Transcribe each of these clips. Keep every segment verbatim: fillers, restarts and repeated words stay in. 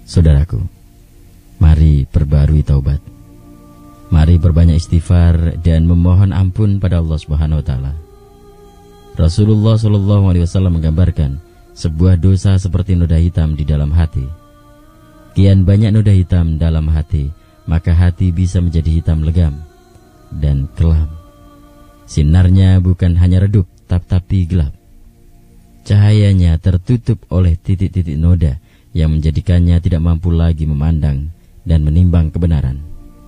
Saudaraku, mari perbarui taubat. Mari berbanyak istighfar dan memohon ampun pada Allah Subhanahu wa taala. Rasulullah shallallahu alaihi wasallam menggambarkan sebuah dosa seperti noda hitam di dalam hati. Kian banyak noda hitam dalam hati, maka hati bisa menjadi hitam legam dan kelam. Sinarnya bukan hanya redup, tetapi gelap. Cahayanya tertutup oleh titik-titik noda yang menjadikannya tidak mampu lagi memandang dan menimbang kebenaran.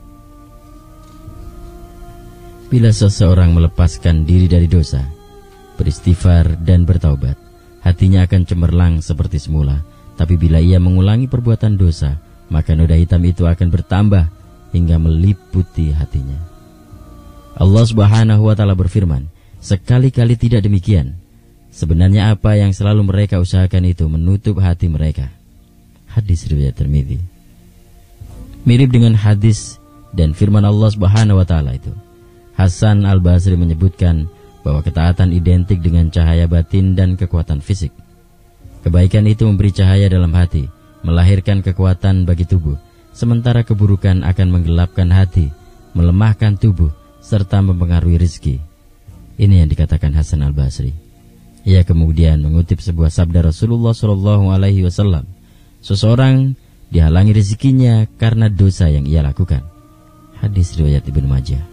Bila seseorang melepaskan diri dari dosa, beristighfar dan bertaubat, hatinya akan cemerlang seperti semula. Tapi bila ia mengulangi perbuatan dosa, maka noda hitam itu akan bertambah hingga meliputi hatinya. Allah Subhanahu wa taala berfirman, sekali-kali tidak demikian. Sebenarnya apa yang selalu mereka usahakan itu menutup hati mereka. Hadis riwayat Tirmidzi. Mirip dengan hadis dan firman Allah Subhanahu wa taala itu, Hasan Al-Basri menyebutkan bahwa ketaatan identik dengan cahaya batin dan kekuatan fisik. Kebaikan itu memberi cahaya dalam hati, melahirkan kekuatan bagi tubuh, sementara keburukan akan menggelapkan hati, melemahkan tubuh, serta mempengaruhi rezeki. Ini yang dikatakan Hasan Al-Basri. Ia kemudian mengutip sebuah sabda Rasulullah shallallahu alaihi wasallam, seseorang dihalangi rezekinya karena dosa yang ia lakukan. Hadis riwayat Ibnu Majah.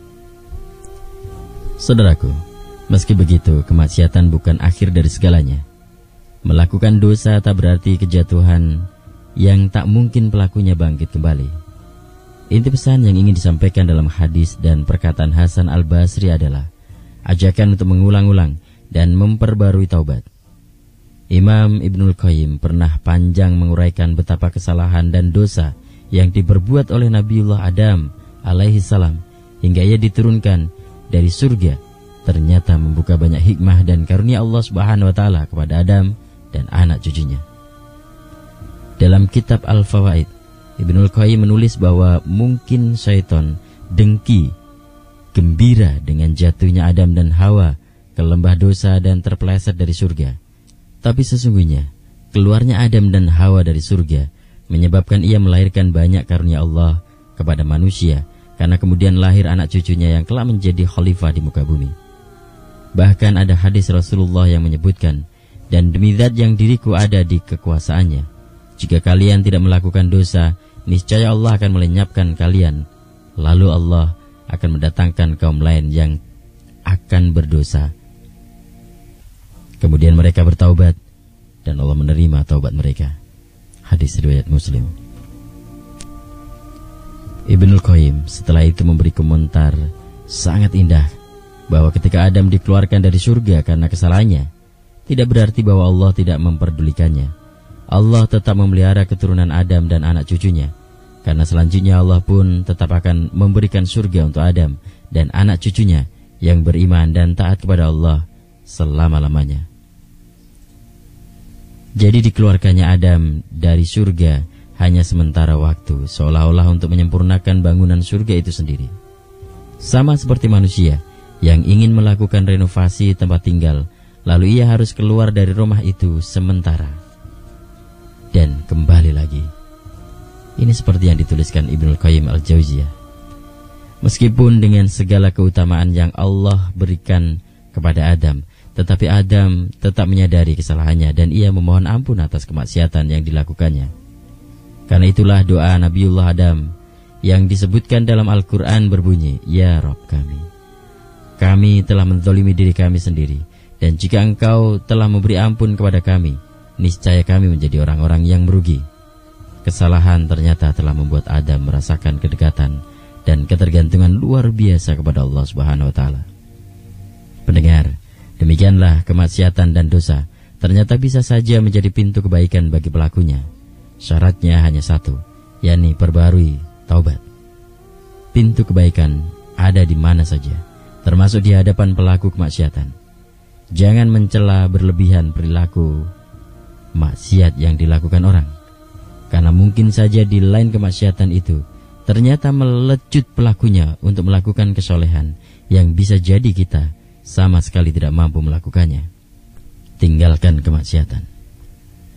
Saudaraku, meski begitu, kemaksiatan bukan akhir dari segalanya. Melakukan dosa tak berarti kejatuhan yang tak mungkin pelakunya bangkit kembali. Inti pesan yang ingin disampaikan dalam hadis dan perkataan Hasan Al-Basri adalah ajakan untuk mengulang-ulang dan memperbarui taubat. Imam Ibnul Qayyim pernah panjang menguraikan betapa kesalahan dan dosa yang diperbuat oleh Nabiullah Adam alaihi salam hingga ia diturunkan dari surga, ternyata membuka banyak hikmah dan karunia Allah Subhanahu wa taala kepada Adam dan anak cucunya. Dalam kitab Al-Fawaid, Ibnul Qayyim menulis bahwa mungkin syaitan dengki, gembira dengan jatuhnya Adam dan Hawa ke lembah dosa dan terpeleset dari surga. Tapi sesungguhnya, keluarnya Adam dan Hawa dari surga menyebabkan ia melahirkan banyak karunia Allah kepada manusia, karena kemudian lahir anak cucunya yang kelak menjadi khalifah di muka bumi. Bahkan ada hadis Rasulullah yang menyebutkan, dan demi zat yang diriku ada di kekuasaannya, jika kalian tidak melakukan dosa, niscaya Allah akan melenyapkan kalian. Lalu Allah akan mendatangkan kaum lain yang akan berdosa. Kemudian mereka bertaubat, dan Allah menerima taubat mereka. Hadis riwayat Muslim. Ibnul Qayyim setelah itu memberi komentar sangat indah bahwa ketika Adam dikeluarkan dari surga karena kesalahannya, tidak berarti bahwa Allah tidak memperdulikannya. Allah tetap memelihara keturunan Adam dan anak cucunya, karena selanjutnya Allah pun tetap akan memberikan surga untuk Adam dan anak cucunya yang beriman dan taat kepada Allah selama-lamanya. Jadi dikeluarkannya Adam dari surga hanya sementara waktu, seolah-olah untuk menyempurnakan bangunan surga itu sendiri. Sama seperti manusia yang ingin melakukan renovasi tempat tinggal, lalu ia harus keluar dari rumah itu sementara dan kembali lagi. Ini seperti yang dituliskan Ibnul Qayyim Al-Jauziyah. Meskipun dengan segala keutamaan yang Allah berikan kepada Adam, tetapi Adam tetap menyadari kesalahannya dan ia memohon ampun atas kemaksiatan yang dilakukannya. Karena itulah doa Nabiullah Adam yang disebutkan dalam Al-Quran berbunyi, Ya Rabb kami, kami telah menzalimi diri kami sendiri, dan jika Engkau telah memberi ampun kepada kami, niscaya kami menjadi orang-orang yang merugi. Kesalahan ternyata telah membuat Adam merasakan kedekatan dan ketergantungan luar biasa kepada Allah Subhanahu wa taala. Pendengar, demikianlah kemaksiatan dan dosa ternyata bisa saja menjadi pintu kebaikan bagi pelakunya. Syaratnya hanya satu, yakni perbarui taubat. Pintu kebaikan ada di mana saja, termasuk di hadapan pelaku kemaksiatan. Jangan mencela berlebihan perilaku maksiat yang dilakukan orang, karena mungkin saja di lain kemaksiatan itu ternyata melecut pelakunya untuk melakukan kesolehan yang bisa jadi kita sama sekali tidak mampu melakukannya. Tinggalkan kemaksiatan.